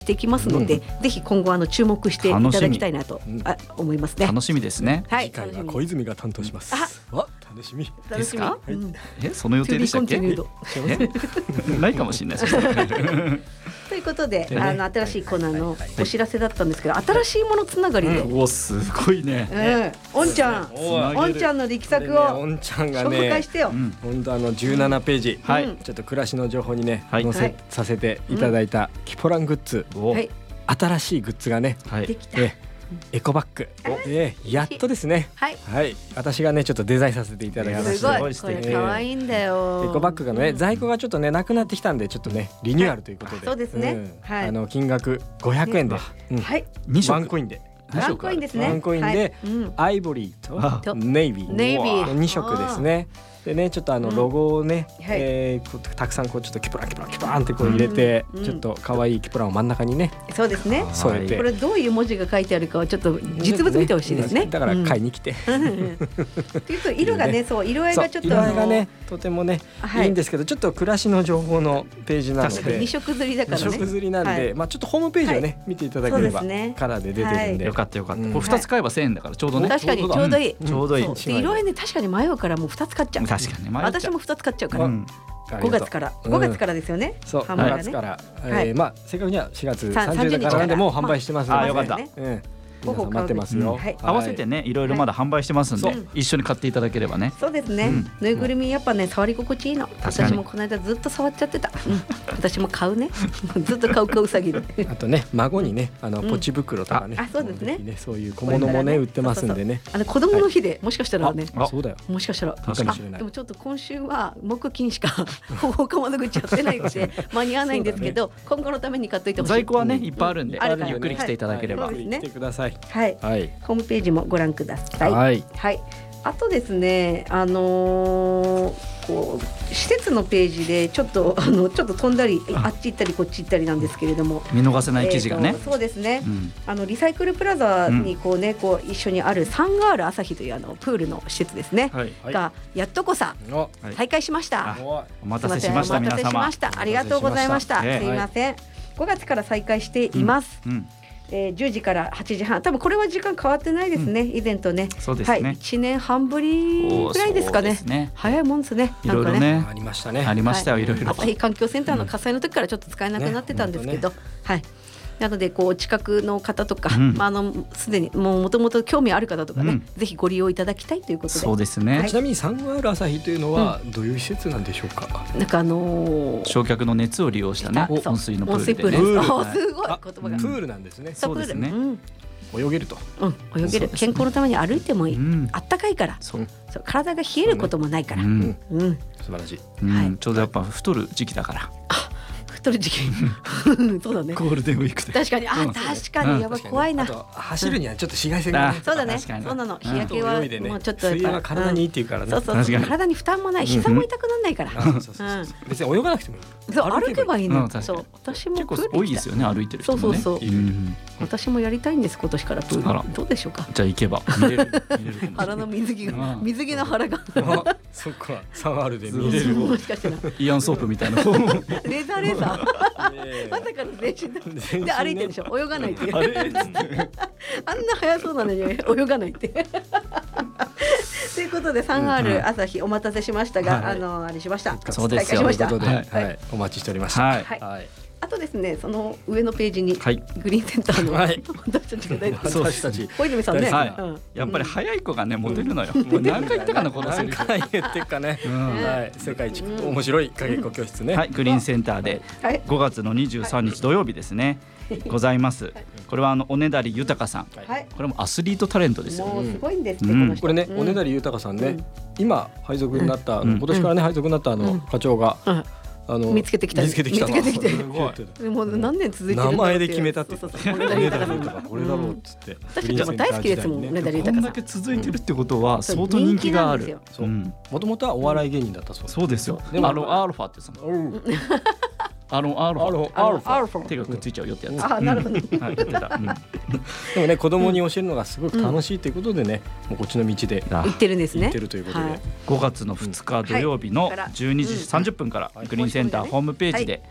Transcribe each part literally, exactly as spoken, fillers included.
できますので、うん、ぜひ今後あの注目していただきたいなと、うん、あ思いますね。 楽しみですね。 はい、次回は小泉が担当します。あ、楽しみですか、 うん、 えその予定でしたっけ？ないかもしれないですということで、ね、あの新しいコーナーのお知らせだったんですけど、はいはい、新しいものつながりで、 うん、おすごいね、 うん、おんちゃんおんちゃんの力作をおんちゃんがね紹介してよ、 本当あのじゅうななページ、うん、ちょっと暮らしの情報にね、はい、載せさせていただいたキポラングッズ、はい、新しいグッズがね、はい、できた、えエコバッグ、えー、やっとですね、はいはい、私がねちょっとデザインさせていただきました。 すごい、これ可愛いんだよ。 エコバッグがね、うん、在庫がちょっとねなくなってきたんでちょっとねリニューアルということで、 そうですね、うんはい、 あの金額ごひゃくえんで、うんはい、ワンコインでワンコインですね。 ワンコインで、はいうん、アイボリーとネイビー、 ネイビーに色ですね。でねちょっとあのロゴをね、うんえー、たくさんこうちょっとキプランキプランキプランってこう入れて、うん、ちょっと可愛いキプランを真ん中にね、 そうですね。 添えて、 これどういう文字が書いてあるかをちょっと実物見てほしいですね。 だから買いに来て。 というと色がね、そう色合いがちょっと色合いがねとてもね、はい、いいんですけど、ちょっと暮らしの情報のページなので、 二色刷りだからね。 二色刷りなんで、はい、まあちょっとホームページをね、はい、見ていただければ、ね、カラーで出てるんで、はい、 よかったよかった。これ二つ買えばせんえんだからちょうどね。 確かにちょうどいい。 ちょうどいい。 色合いね確かに迷うからもう二つ買っちゃう。 確かに迷っちゃう。 私も二つ買っちゃうから。ごがつからごがつからですよね。 そう、ごがつからまあ正確にはしがつさんじゅうだからなんでもう販売してますので。 あ、よかった。 皆さん待ってますよ、うんはい、 合わせてねいろいろまだ販売してますんで、はい、一緒に買っていただければね。 そうですね、うん、ぬいぐるみやっぱね触り心地いいの。私もこの間ずっと触っちゃってた、うん、私も買うねずっと買うかうさぎであとね孫にねあのポチ袋とかね、 うん、あそうですね、 ねそういう小物もね売ってますんでね。 あの子供の日でもしかしたらね、 はい、そうだよもしかしたらあでもちょっと今週は木金しか他窓口やってないので間に合わないんですけど、ね、今後のために買っといてほしい。 在庫はねいっぱいあるんで、うん、ゆっくり来ていただければ、 はいはいはい、来てください。 はい、はいホームページもご覧ください。 はい、 はい、あとですね、あのー、こう施設のページでちょっとあのちょっと飛んだりあっち行ったりこっち行ったりなんですけれども、 見逃せない記事がね、 えー、そうですね、うん、あのリサイクルプラザにこう、ね、こう一緒にあるサンガール朝日というあのプールの施設ですね、はい、がやっとこさ再開しました。 お待たせしました皆様。 お待たせしました。ありがとうございました。すいません、ごがつから再開しています。うんうんえー、じゅうじからはちじはん、多分これは時間変わってないですね、うん、以前とね。 そうですね、 はい、いちねんはんぶりぐらいですか ね, ね早いもんですね。 いろいろねありましたね。 ありましたよ、はい、いろいろ。 朝日環境センターの火災の時からちょっと使えなくなってたんですけど、ねね、はいなのでこう近くの方とか、うんまあ、あのすでにもともと興味ある方とかね、うん、ぜひご利用いただきたいということで。 そうですね、 はい、ちなみにサンガール朝日というのはどういう施設なんでしょうか。 うん、なんかあのー、 焼却の熱を利用したね温水のプールで、ね、 温水プールです。おすごい言葉がプールなんですね。 そうですね、 うん泳げると、 うん、泳げる、健康のために歩いてもいい、うん、あったかいからそうそう体が冷えることもないから、うんうん、素晴らしい、 うんはい、ちょうどやっぱ太る時期だから。 あ太る時期そうだね、 ゴールデンウィークで確かに、あ、うん、確かにやばい、怖いな。あと走るにはちょっと紫外線が、ねうん、そうだね、そうなの、日焼けはもうちょっと水泳は体にいいっていうからね、 そうそうそう、体に負担もない、膝も痛くならないから、 別に泳がなくてもいい、 そう歩けばいいの、そう、私も結構多いですよね、歩いてる人もね。 そうそうそう、私もやりたいんです、今年からプール。どうでしょうか。 じゃあ行けば見れる腹の水着が、水着の腹がそっか、サンアールで見れる。 もしかしたらイアンソープみたいなレーザーレーザーまさかの全身で歩いてるでしょ、泳がないっていう。あんな速そうなのに泳がないってということで スリーアール 朝日お待たせしましたが、あのあれしました。 そうですよ、 ということで、はいお待ちしておりました。はいあとですね、その上のページにグリーンセンターの私たちが大好き、 私たち小泉さんね、 やっぱり早い子がねモテるのよ。もう何回言ったかなこのセリフ。 何回言ってるかね。はい、世界一面白い影っこ教室ね。 はい、グリーンセンターでごがつのにじゅうさんにち土曜日ですね。ございます。これはあのおねだり豊さん。これもアスリートタレントですよ。 もうすごいんですねこの人。 これね、おねだり豊さんね、今配属になった今年からね配属になったあの課長が。あの見つけてきた、 見つけてきた、 見つけてきて、もう何年続いてる名前で決めたって、 そうそうそう、おねだり豊さんがこれだろうっつって、 私たちも大好きですもん、おねだり豊さん。 こんだけ続いてるってことは相当人気がある。 もともとはお笑い芸人だったそう。 そうですよ。でもアロアルファってさ、アロンアルファ、アルファ手がくっついちゃうよってやつ。 あ、なるほど。 でもね、子供に教えるのがすごく楽しいということでね、もうこっちの道で行ってるんですね。 行ってるということで、 ごがつのふつか土曜日のじゅうにじさんじゅっぷんからグリーンセンターホームページで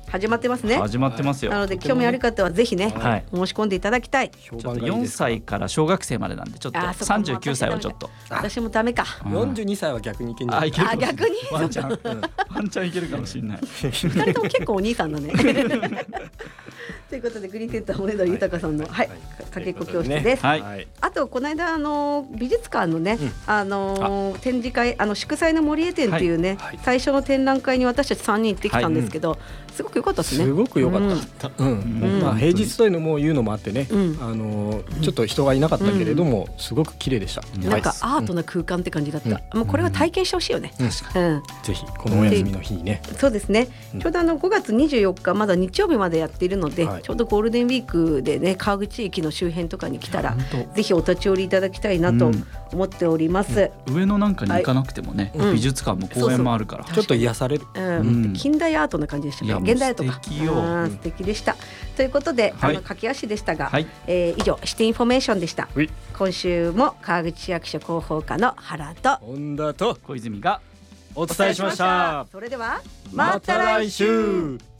始まってますね。 始まってますよ。 なので興味ある方はぜひね、はい、申し込んでいただきたい。 ちょっとよんさいから小学生までなんでちょっとさんじゅうきゅうさいはちょっと私もダメか。 よんじゅうにさいは逆にいけんじゃない。 あ、逆にワンちゃん、うん、ワンちゃんいけるかもしれない。 ふたりとも結構お兄さんだね。ということでグリーンセンターおねだり豊さんのはい、はい、かけっこ教室です。はい、あとこの間あの美術館のね、うん、あの展示会あの祝祭の森江展っていうね、はい、最初の展覧会に私たちさんにん行ってきたんですけど、はい、すごく良かったですね。 すごく良かった。うん。うん、まあ平日というのも言うのもあってね、うん、あのちょっと人がいなかったけれども、うん、すごく綺麗でした。 なんかアートな空間って感じだった。うん、もうこれは体験してほしいよね。 確かに。うん、ぜひこのお休みの日にね。 そうですね。ちょうどあのごがつにじゅうよっかまだ日曜日までやっているので、はい、ちょうどゴールデンウィークでね川口駅の周辺とかに来たらぜひお立ち寄りいただきたいなと思っております。 うん、上野なんかに行かなくてもね、はい、美術館も公園もあるから、 そうそうちょっと癒される。 うんうん、近代アートな感じでしたね。現代アートか。 素敵よ。 素敵でした。ということで、はい、あの駆け足でしたが、はい、えー、以上シティインフォメーションでした。はい、今週も川口市役所広報課の原と本田と小泉がお伝えしました。 それではまた来週。